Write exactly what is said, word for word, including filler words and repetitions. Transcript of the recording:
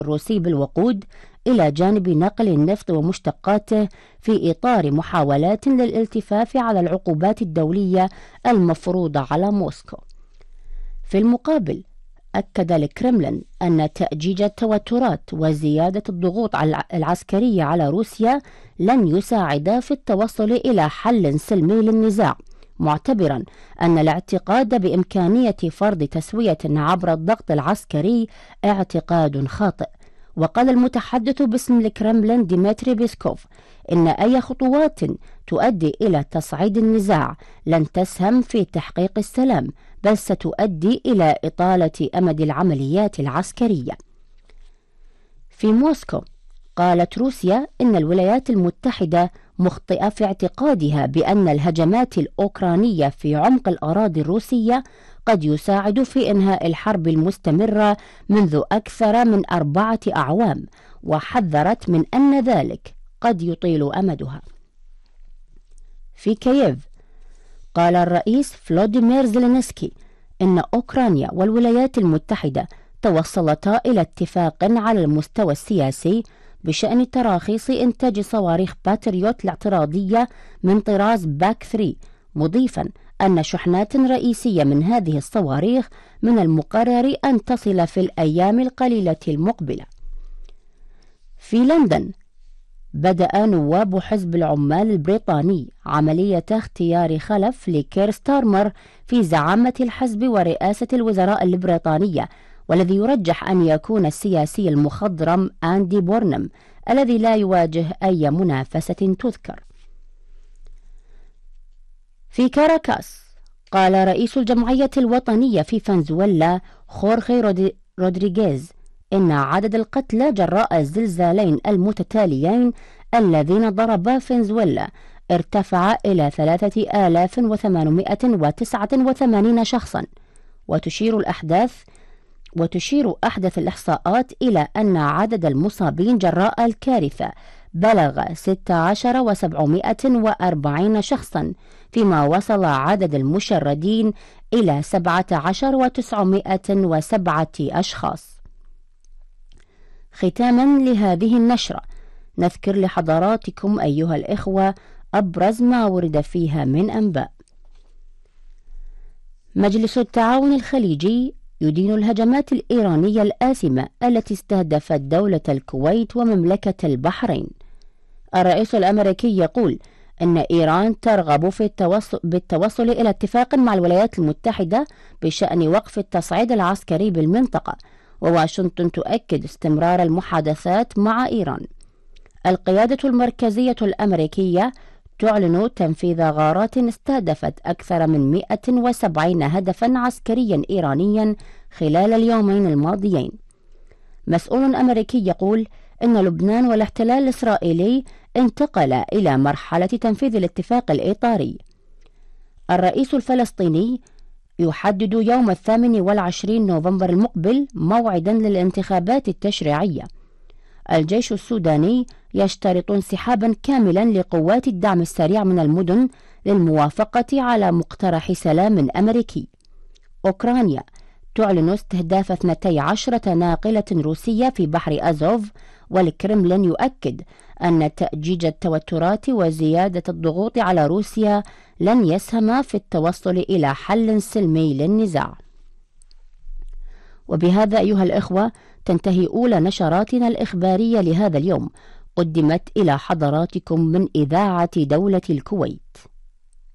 الروسي بالوقود إلى جانب نقل النفط ومشتقاته في إطار محاولات للالتفاف على العقوبات الدولية المفروضة على موسكو. في المقابل، أكد الكرملين أن تأجيج التوترات وزيادة الضغوط العسكرية على روسيا لن يساعدا في التوصل إلى حل سلمي للنزاع، معتبرا أن الاعتقاد بإمكانية فرض تسوية عبر الضغط العسكري اعتقاد خاطئ. وقال المتحدث باسم الكرملين ديمتري بيسكوف إن أي خطوات تؤدي إلى تصعيد النزاع لن تسهم في تحقيق السلام، بل ستؤدي إلى إطالة أمد العمليات العسكرية. في موسكو، قالت روسيا إن الولايات المتحدة مخطئة في اعتقادها بأن الهجمات الأوكرانية في عمق الأراضي الروسية قد يساعد في إنهاء الحرب المستمرة منذ أكثر من أربعة أعوام، وحذرت من أن ذلك قد يطيل أمدها. في كييف، قال الرئيس فلوديمير زيلينسكي إن أوكرانيا والولايات المتحدة توصلتا إلى اتفاق على المستوى السياسي بشأن تراخيص إنتاج صواريخ باتريوت الاعتراضية من طراز باك ثلاثة، مضيفا أن شحنات رئيسية من هذه الصواريخ من المقرر أن تصل في الأيام القليلة المقبلة. في لندن، بدأ نواب حزب العمال البريطاني عملية اختيار خلف لكير ستارمر في زعامة الحزب ورئاسة الوزراء البريطانية، والذي يرجح أن يكون السياسي المخضرم أندي بورنم الذي لا يواجه أي منافسة تذكر. في كاراكاس، قال رئيس الجمعية الوطنية في فنزويلا خورخي رودريغيز إن عدد القتلى جراء الزلزالين المتتاليين الذين ضربا فنزويلا ارتفع إلى ثلاثة آلاف وثمانمائة وتسعة وثمانين شخصا، وتشير الأحداث وتشير أحدث الإحصاءات إلى أن عدد المصابين جراء الكارثة بلغ ستة عشر وسبعمائة وأربعين شخصا، فيما وصل عدد المشردين إلى سبعة عشر وتسعمائة وسبعة أشخاص. ختاما لهذه النشرة، نذكر لحضراتكم أيها الإخوة أبرز ما ورد فيها من أنباء. مجلس التعاون الخليجي يدين الهجمات الإيرانية الآثمة التي استهدفت دولة الكويت ومملكة البحرين. الرئيس الأمريكي يقول أن إيران ترغب في التوصل بالتوصل إلى اتفاق مع الولايات المتحدة بشأن وقف التصعيد العسكري بالمنطقة، وواشنطن تؤكد استمرار المحادثات مع إيران. القيادة المركزية الأمريكية تعلن تنفيذ غارات استهدفت أكثر من مئة وسبعين هدفا عسكريا إيرانيا خلال اليومين الماضيين. مسؤول أمريكي يقول إن لبنان والاحتلال الإسرائيلي انتقل إلى مرحلة تنفيذ الاتفاق الإطاري. الرئيس الفلسطيني يحدد يوم الثامن والعشرين نوفمبر المقبل موعدا للانتخابات التشريعية. الجيش السوداني يشترط انسحابا كاملا لقوات الدعم السريع من المدن للموافقة على مقترح سلام أمريكي. أوكرانيا تعلن استهداف اثنتي عشرة ناقلة روسية في بحر أزوف، والكرملين يؤكد أن تأجيج التوترات وزيادة الضغوط على روسيا لن يسهم في التوصل إلى حل سلمي للنزاع. وبهذا أيها الإخوة تنتهي أولى نشراتنا الإخبارية لهذا اليوم، قدمت إلى حضراتكم من إذاعة دولة الكويت.